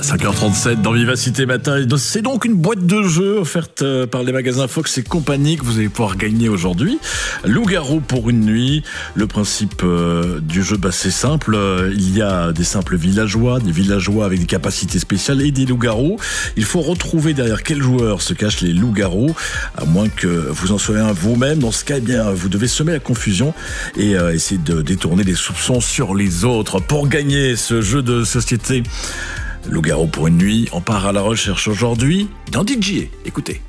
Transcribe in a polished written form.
5h37 dans Vivacité Matin. C'est donc une boîte de jeux offerte par les magasins Fox et compagnie que vous allez pouvoir gagner aujourd'hui. Loup-garou pour une nuit. Le principe du jeu, c'est simple. Il y a des simples villageois, des villageois avec des capacités spéciales et des loups-garous. Il faut retrouver derrière quel joueur se cachent les loups-garous, à moins que vous en soyez un vous-même. Dans ce cas, vous devez semer la confusion et essayer de détourner les soupçons sur les autres. Pour gagner ce jeu de société, Loup-garou pour une nuit, on part à la recherche aujourd'hui dans DJ. Écoutez.